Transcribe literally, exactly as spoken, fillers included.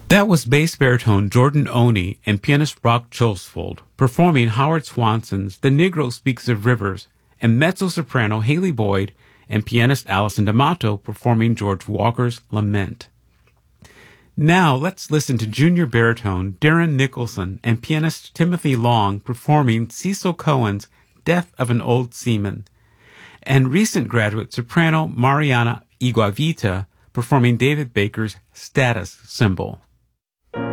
That was bass baritone Jordan Oney and pianist Brock Chosfold performing Howard Swanson's The Negro Speaks of Rivers, and mezzo-soprano Haley Boyd and pianist Alison D'Amato performing George Walker's Lament. Now let's listen to junior baritone Darren Nicholson and pianist Timothy Long performing Cecil Cohen's Death of an Old Seaman, and recent graduate soprano Mariana Iguavita performing David Baker's Status Symbol.